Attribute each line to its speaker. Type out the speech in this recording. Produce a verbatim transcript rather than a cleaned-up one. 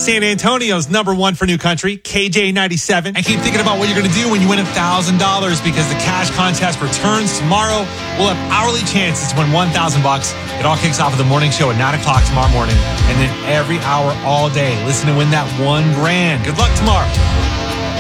Speaker 1: San Antonio's number one for new country, K J ninety-seven. And keep thinking about what you're going to do when you win one thousand dollars because the cash contest returns tomorrow. We'll have hourly chances to win one thousand bucks. It all kicks off with the morning show at nine o'clock tomorrow morning. And then every hour all day, listen to win that one grand. Good luck tomorrow.